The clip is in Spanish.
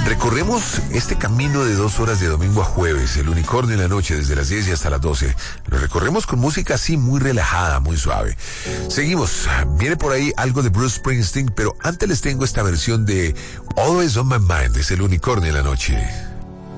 Recorremos este camino de 2 horas de domingo a jueves, el unicornio en la noche, desde las 10 y hasta las 12. Lo recorremos con música así muy relajada, muy suave. Seguimos, viene por ahí algo de Bruce Springsteen, pero antes les tengo esta versión de Always on My Mind, es el unicornio en la noche.